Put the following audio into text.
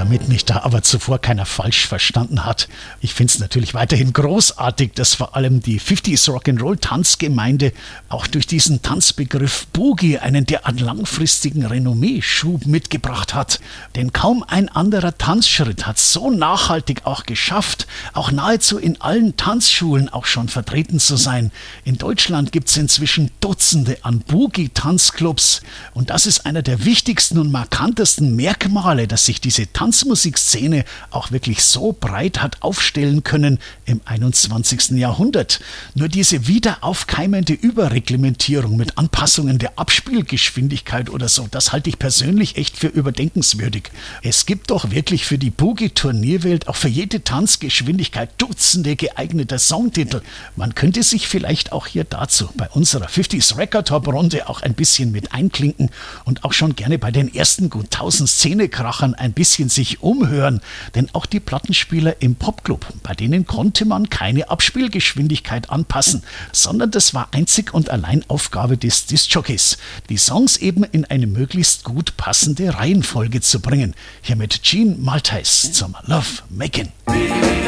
damit mich da aber zuvor keiner falsch verstanden hat. Ich finde es natürlich weiterhin großartig, dass vor allem die 50s Rock'n'Roll Tanzgemeinde auch durch diesen Tanzbegriff Boogie einen derart langfristigen Renommee-Schub mitgebracht hat. Denn kaum ein anderer Tanzschritt hat so nachhaltig auch geschafft, auch nahezu in allen Tanzschulen auch schon vertreten zu sein. In Deutschland gibt es inzwischen Dutzende an Boogie-Tanzclubs und das ist einer der wichtigsten und markantesten Merkmale, dass sich diese Tanzmusikszene auch wirklich so breit hat aufstellen können im 21. Jahrhundert. Nur diese wieder aufkeimende Überreglementierung mit Anpassungen der Abspielgeschwindigkeit oder so, das halte ich persönlich echt für überdenkenswürdig. Es gibt doch wirklich für die Boogie-Turnierwelt auch für jede Tanzgeschwindigkeit Dutzende geeigneter Songtitel. Man könnte sich vielleicht auch hier dazu bei unserer 50s Record Top Runde auch ein bisschen mit einklinken und auch schon gerne bei den ersten gut 1000 Szenekrachern ein bisschen sich umhören, denn auch die Plattenspieler im Popclub, bei denen konnte man keine Abspielgeschwindigkeit anpassen, sondern das war einzig und allein Aufgabe des Diskjockeys, die Songs eben in eine möglichst gut passende Reihenfolge zu bringen. Hier mit Gene Maltais zum Love Making.